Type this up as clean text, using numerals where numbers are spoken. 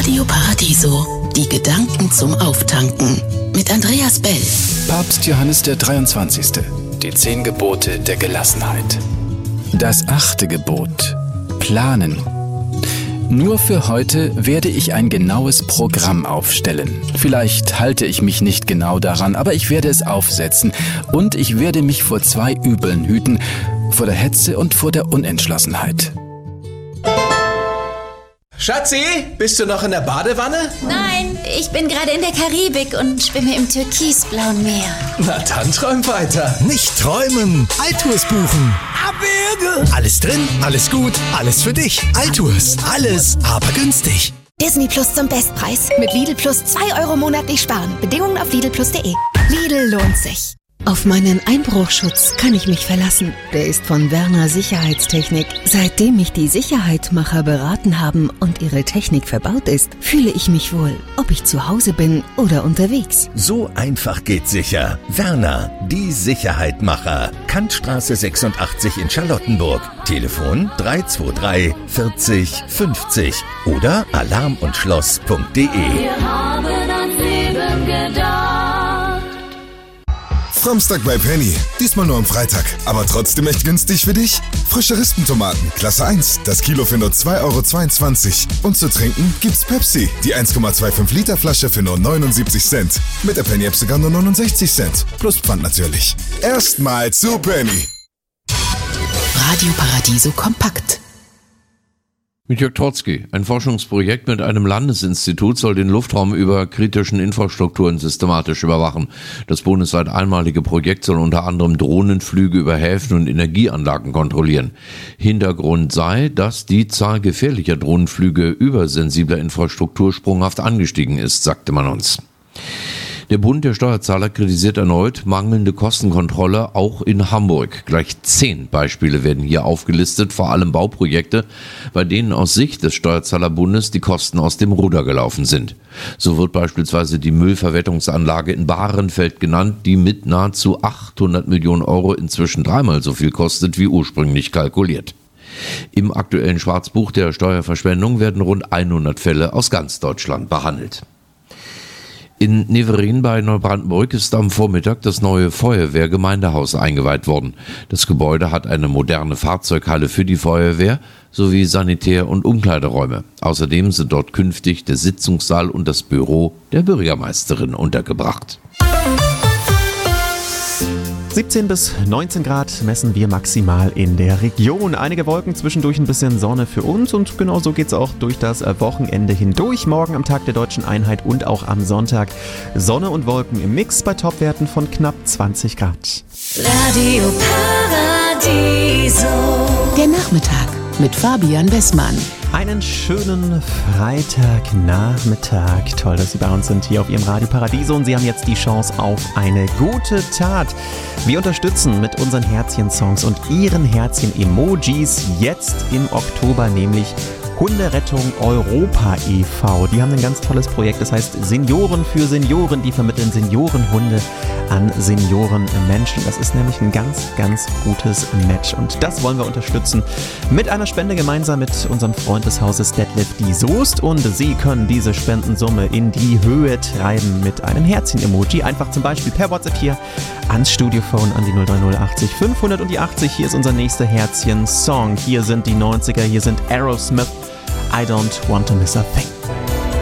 Radio Paradiso, die Gedanken zum Auftanken. Mit Andreas Bell. Papst Johannes der 23. Die 10 Gebote der Gelassenheit. Das 8. Gebot. Planen. Nur für heute werde ich ein genaues Programm aufstellen. Vielleicht halte ich mich nicht genau daran, aber ich werde es aufsetzen. Und ich werde mich vor 2 Übeln hüten, vor der Hetze und vor der Unentschlossenheit. Schatzi, bist du noch in der Badewanne? Nein, ich bin gerade in der Karibik und schwimme im türkisblauen Meer. Na dann träum weiter. Nicht träumen, Altours buchen. Abwürge. Alles drin, alles gut, alles für dich. Altours, alles, aber günstig. Disney Plus zum Bestpreis. Mit Lidl Plus 2 Euro monatlich sparen. Bedingungen auf lidlplus.de. Lidl lohnt sich. Auf meinen Einbruchschutz kann ich mich verlassen. Der ist von Werner Sicherheitstechnik. Seitdem mich die Sicherheitmacher beraten haben und ihre Technik verbaut ist, fühle ich mich wohl, ob ich zu Hause bin oder unterwegs. So einfach geht sicher. Werner, die Sicherheitmacher. Kantstraße 86 in Charlottenburg. Telefon 323 40 50 oder alarmundschloss.de. Wir haben ans Leben gedacht. Samstag bei Penny. Diesmal nur am Freitag. Aber trotzdem echt günstig für dich? Frische Rispentomaten, Klasse 1. Das Kilo für nur 2,22 €. Und zu trinken gibt's Pepsi. Die 1,25 Liter Flasche für nur 79 Cent. Mit der Penny-App sogar nur 69 Cent. Plus Pfand natürlich. Erstmal zu Penny. Radio Paradiso kompakt. Mit Jörg Trotzki. Ein Forschungsprojekt mit einem Landesinstitut soll den Luftraum über kritischen Infrastrukturen systematisch überwachen. Das bundesweit einmalige Projekt soll unter anderem Drohnenflüge über Häfen und Energieanlagen kontrollieren. Hintergrund sei, dass die Zahl gefährlicher Drohnenflüge über sensibler Infrastruktur sprunghaft angestiegen ist, sagte man uns. Der Bund der Steuerzahler kritisiert erneut mangelnde Kostenkontrolle, auch in Hamburg. Gleich 10 Beispiele werden hier aufgelistet, vor allem Bauprojekte, bei denen aus Sicht des Steuerzahlerbundes die Kosten aus dem Ruder gelaufen sind. So wird beispielsweise die Müllverwertungsanlage in Bahrenfeld genannt, die mit nahezu 800 Millionen € inzwischen 3-mal so viel kostet, wie ursprünglich kalkuliert. Im aktuellen Schwarzbuch der Steuerverschwendung werden rund 100 Fälle aus ganz Deutschland behandelt. In Neverin bei Neubrandenburg ist am Vormittag das neue Feuerwehrgemeindehaus eingeweiht worden. Das Gebäude hat eine moderne Fahrzeughalle für die Feuerwehr sowie Sanitär- und Umkleideräume. Außerdem sind dort künftig der Sitzungssaal und das Büro der Bürgermeisterin untergebracht. 17 bis 19 Grad messen wir maximal in der Region. Einige Wolken, zwischendurch ein bisschen Sonne für uns und genau so geht es auch durch das Wochenende hindurch. Morgen am Tag der Deutschen Einheit und auch am Sonntag Sonne und Wolken im Mix bei Topwerten von knapp 20 Grad. Radio Paradiso. Der Nachmittag mit Fabian Wessmann. Einen schönen Freitagnachmittag. Toll, dass Sie bei uns sind hier auf Ihrem Radio Paradiso und Sie haben jetzt die Chance auf eine gute Tat. Wir unterstützen mit unseren Herzchen-Songs und Ihren Herzchen-Emojis jetzt im Oktober, nämlich Hunderettung Europa e.V. Die haben ein ganz tolles Projekt, das heißt Senioren für Senioren. Die vermitteln Seniorenhunde an Seniorenmenschen. Das ist nämlich ein ganz, ganz gutes Match und das wollen wir unterstützen mit einer Spende gemeinsam mit unserem Freund des Hauses Detlef die Soest und Sie können diese Spendensumme in die Höhe treiben mit einem Herzchen-Emoji. Einfach zum Beispiel per WhatsApp hier ans Studiophone an die 030 80 500 und die 80. Hier ist unser nächster Herzchen-Song. Hier sind die 90er, hier sind Aerosmith. I don't want to miss a thing.